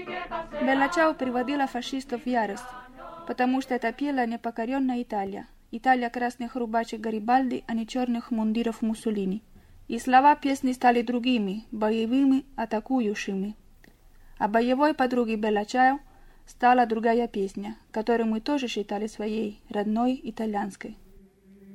Белла Чао приводила фашистов в ярость, потому что это пела непокоренная Италия. Италия красных рубашек Гарибальди, а не черных мундиров Муссолини. И слова песни стали другими, боевыми, атакующими. А боевой подругой Белла Чао стала другая песня, которую мы тоже считали своей, родной, итальянской.